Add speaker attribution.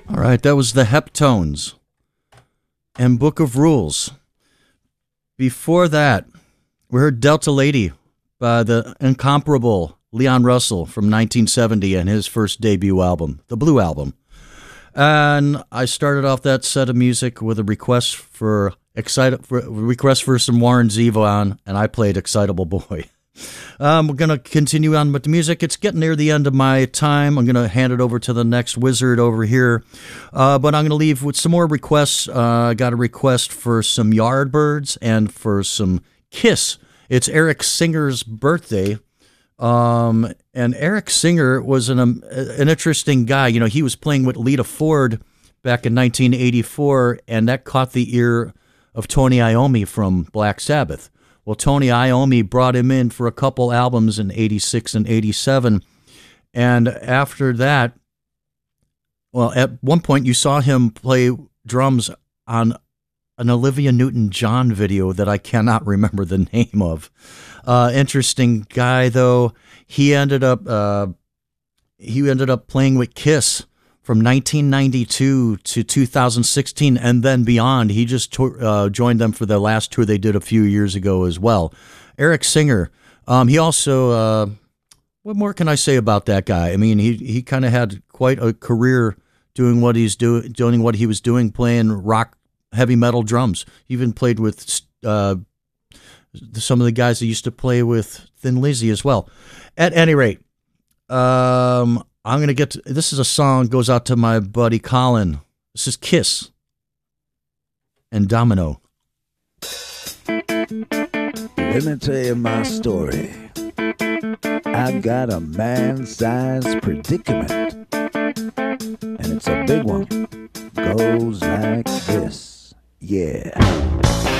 Speaker 1: All right, that was the Heptones and Book of Rules. Before that, we heard Delta Lady by the incomparable Leon Russell from 1970 and his first debut album, the Blue Album. And I started off that set of music with a request for some Warren Zevon, and I played Excitable Boy. We're going to continue on with the music. It's getting near the end of my time. I'm going to hand it over to the next wizard over here. But I'm going to leave with some more requests. I got a request for some Yardbirds and for some Kiss. It's Eric Singer's birthday. And Eric Singer was an interesting guy. You know, he was playing with Lita Ford back in 1984, and that caught the ear of Tony Iommi from Black Sabbath. Well, Tony Iommi brought him in for a couple albums in 86 and 87. And after that, well, at one point you saw him play drums on an Olivia Newton-John video that I cannot remember the name of. Interesting guy, though. He ended up playing with Kiss from 1992 to 2016 and then beyond. He just joined them for the last tour they did a few years ago as well. Eric Singer, he also, what more can I say about that guy? I mean, he kind of had quite a career doing what he was doing, playing rock, heavy metal drums. He even played with some of the guys that used to play with Thin Lizzy as well. At any rate, I'm going to get to, this is a song goes out to my buddy Colin. This is Kiss and Domino.
Speaker 2: Let me tell you my story. I got a man-sized predicament, and it's a big one. Goes like this. Yeah.